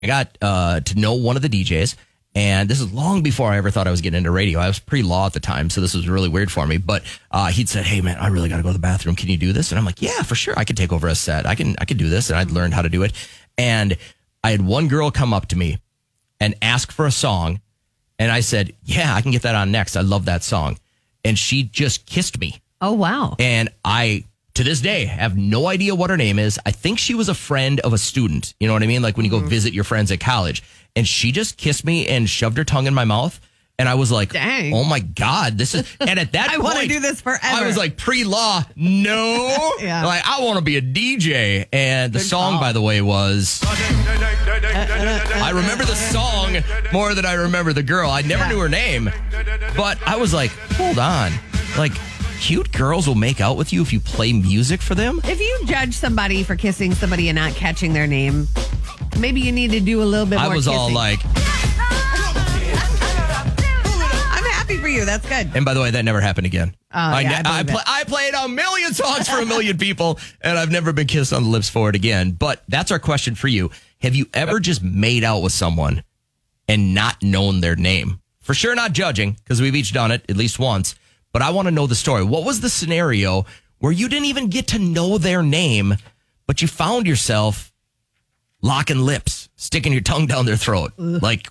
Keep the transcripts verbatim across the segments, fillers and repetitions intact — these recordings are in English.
I got uh, to know one of the D Js, and this is long before I ever thought I was getting into radio. I was pre-law at the time, so this was really weird for me. But uh, he'd said, "Hey, man, I really got to go to the bathroom. Can you do this?" And I'm like, "Yeah, for sure. I could take over a set. I can, I can do this." And I'd learned how to do it. And I had one girl come up to me and ask for a song, and I said, "Yeah, I can get that on next. I love that song." And she just kissed me. Oh, wow. And I, to this day, have no idea what her name is. I think she was a friend of a student. You know what I mean? Like when you go mm-hmm. visit your friends at college. And she just kissed me and shoved her tongue in my mouth. And I was like, dang. Oh my God, this is, and at that I point, want to do this forever. I was like, pre-law, no. yeah. Like, I want to be a D J. And the Good song, call. by the way, was, I remember the song more than I remember the girl. I never yeah. knew her name. But I was like, hold on. Like, cute girls will make out with you if you play music for them? If you judge somebody for kissing somebody and not catching their name, maybe you need to do a little bit more I was kissing. all like... I'm happy for you. That's good. And by the way, that never happened again. Oh, I, yeah, I, I, pl- I played a million songs for a million people, and I've never been kissed on the lips for it again. But that's our question for you. Have you ever just made out with someone and not known their name? For sure not judging, because we've each done it at least once. But I want to know the story. What was the scenario where you didn't even get to know their name, but you found yourself locking lips, sticking your tongue down their throat? Ugh. Like,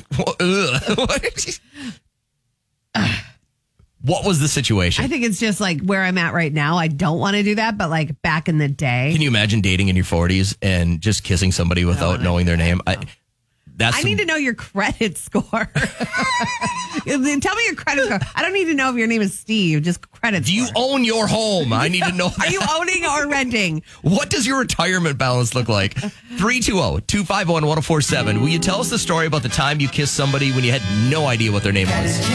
what was the situation? I think it's just like where I'm at right now. I don't want to do that, but like back in the day. Can you imagine dating in your forties and just kissing somebody without knowing their name? I, That's I need to know your credit score. Tell me your credit score. I don't need to know if your name is Steve. Just credit score. Do you own your home? I need to know that. Are you owning or renting? What does your retirement balance look like? three two zero, two five one, one zero four seven. Will you tell us the story about the time you kissed somebody when you had no idea what their name was?